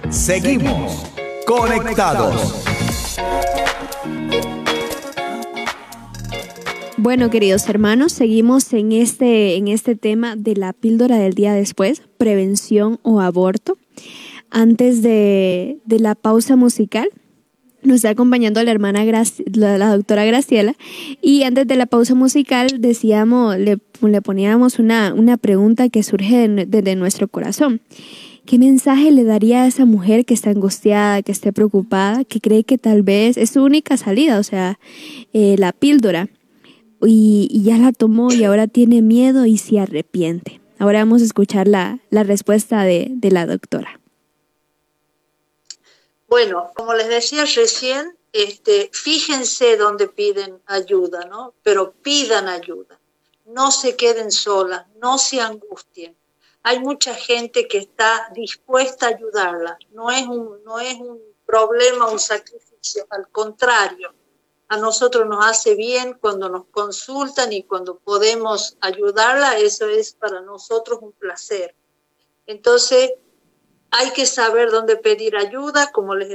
Seguimos conectados. Bueno, queridos hermanos, seguimos en este tema de la píldora del día después, prevención o aborto. Antes de la pausa musical, nos está acompañando la hermana la doctora Graciela, y antes de la pausa musical decíamos, le poníamos una pregunta que surge desde nuestro corazón. ¿Qué mensaje le daría a esa mujer que está angustiada, que esté preocupada, que cree que tal vez es su única salida, o sea, la píldora, y ya la tomó y ahora tiene miedo y se arrepiente? Ahora vamos a escuchar la respuesta de la doctora. Bueno, como les decía recién, fíjense dónde piden ayuda, ¿no? Pero pidan ayuda. No se queden solas, no se angustien. Hay mucha gente que está dispuesta a ayudarla. No es un problema, un sacrificio. Al contrario, a nosotros nos hace bien cuando nos consultan y cuando podemos ayudarla. Eso es para nosotros un placer. Entonces, hay que saber dónde pedir ayuda, como les